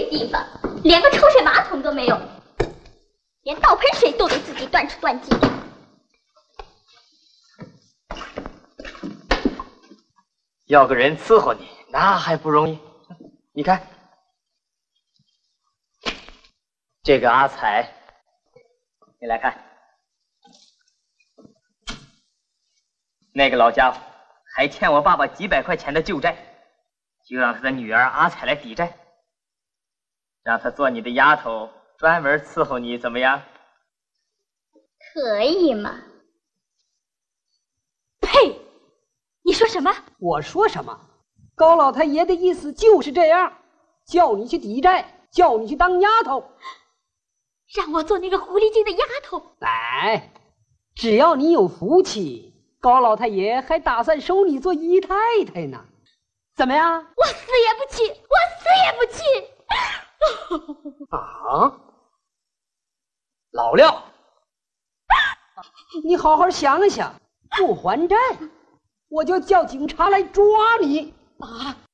地方，连个抽水马桶都没有，连倒盆水都得自己端出端进。 要个人伺候你，那还不容易？你看，这个阿彩，你来看，那个老家伙还欠我爸爸几百块钱的旧债，就让他的女儿阿彩来抵债，让她做你的丫头，专门伺候你，怎么样？ 可以吗？呸！你说什么？ 我说什么？高老太爷的意思就是这样，叫你去抵债，叫你去当丫头， 让我做那个狐狸精的丫头。 哎，只要你有福气，高老太爷还打算收你做姨太太呢。怎么样？ 我死也不去，我死也不去。 啊，老廖，你好好想想，不还债，我就叫警察来抓你。 啊！